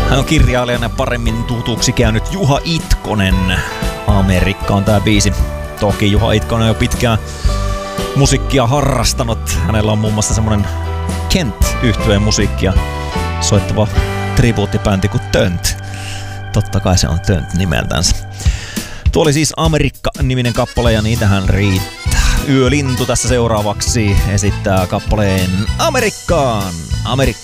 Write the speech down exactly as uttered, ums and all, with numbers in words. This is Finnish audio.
Hän on kirjailijana paremmin tutuksi käynyt Juha Itkonen. Amerikka on tää biisi. Toki Juha Itkonen on jo pitkään musiikkia harrastanut. Hänellä on muun muassa semmonen Kent-yhtyeen musiikkia soittava tribuuttibändi kuin Tönt. Totta kai se on Tönt nimeltänsä. Tuo oli siis Amerikka-niminen kappale ja niitähän riittää. Yölintu tässä seuraavaksi esittää kappaleen Amerikkaan. Amerikka.